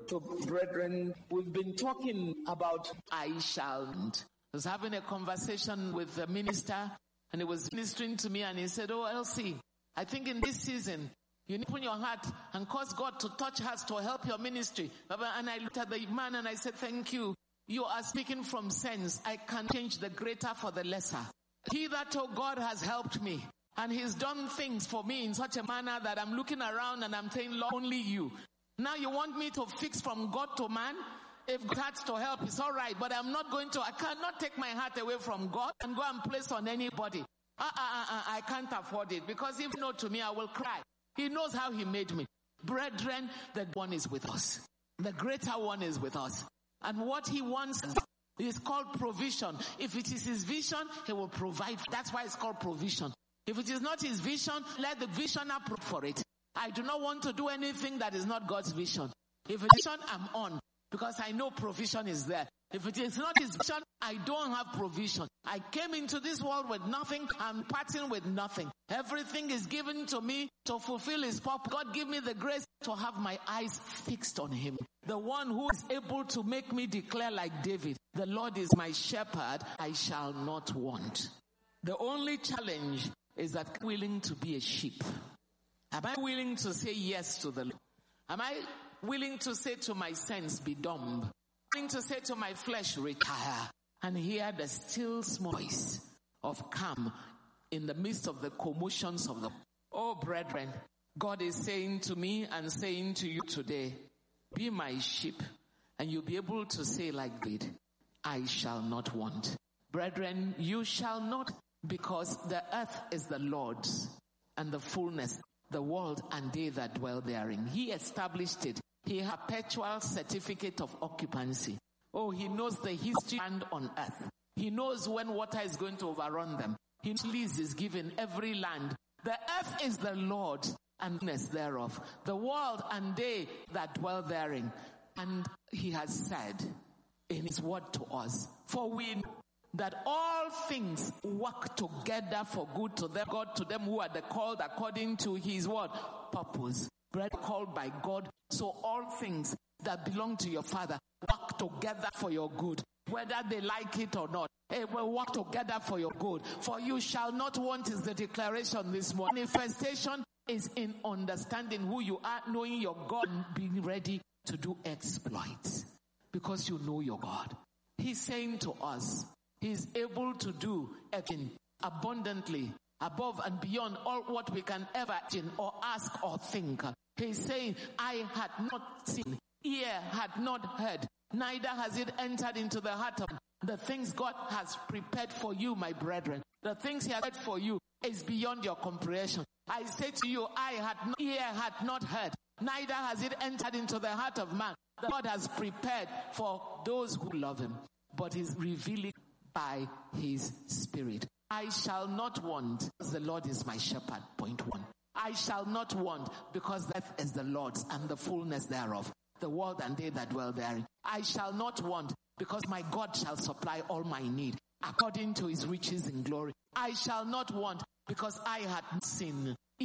So, brethren, we've been talking about I shall not. I was having a conversation with the minister, and he was ministering to me, and he said, "Oh, Elsie, I think in this season, you need to open your heart and cause God to touch hearts to help your ministry." And I looked at the man and I said, "Thank you. You are speaking from sense. I can change the greater for the lesser. He that, oh God, has helped me. And he's done things for me in such a manner that I'm looking around and I'm saying, Lord, only you. Now you want me to fix from God to man? If God has to help, it's all right. But I cannot take my heart away from God and go and place on anybody. I can't afford it. Because if no to me, I will cry. He knows how he made me. Brethren, the one is with us. The greater one is with us. And what he wants is called provision. If it is his vision, he will provide. That's why it's called provision. If it is not his vision, let the visioner prove for it. I do not want to do anything that is not God's vision. If it's vision, I'm on. Because I know provision is there. If it is not his vision, I don't have provision. I came into this world with nothing. I'm parting with nothing. Everything is given to me to fulfill his purpose. God give me the grace to have my eyes fixed on him. The one who is able to make me declare like David, the Lord is my shepherd, I shall not want. The only challenge is that I'm willing to be a sheep. Am I willing to say yes to the Lord? Am I willing to say to my sense, be dumb? Willing to say to my flesh, retire? And hear the still small voice of calm in the midst of the commotions of the... Oh, brethren, God is saying to me and saying to you today, be my sheep, and you'll be able to say like David, I shall not want. Brethren, you shall not, because the earth is the Lord's, and the fullness, the world and they that dwell therein. He established it. He has a perpetual certificate of occupancy. Oh, he knows the history and on earth. He knows when water is going to overrun them. He knows lease is given every land. The earth is the Lord and fullness thereof, the world and they that dwell therein. And he has said in his word to us, for we know that all things work together for good to them, God, to them who are the called according to his word, purpose. Bread called by God, so all things that belong to your Father work together for your good. Whether they like it or not, it will work together for your good. For you shall not want is the declaration this morning. Manifestation is in understanding who you are, knowing your God, and being ready to do exploits. Because you know your God. He's saying to us, he's able to do everything abundantly, above and beyond all what we can ever imagine or ask or think. He's saying, I had not seen, ear had not heard, neither has it entered into the heart of the things God has prepared for you, my brethren. The things he has prepared for you is beyond your comprehension. I say to you, ear had not heard, neither has it entered into the heart of man. The Lord has prepared for those who love him, but he's revealing by his Spirit. I shall not want, because the Lord is my shepherd. Point one. I shall not want, because that is the Lord's and the fullness thereof, the world and they that dwell therein. I shall not want, because my God shall supply all my need according to his riches in glory. I shall not want, because I had not seen,